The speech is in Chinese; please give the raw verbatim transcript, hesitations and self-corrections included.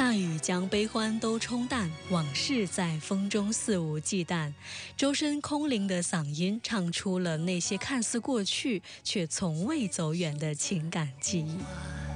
大雨将悲欢都冲淡，往事在风中肆无忌惮。周深空灵的嗓音唱出了那些看似过去却从未走远的情感记忆。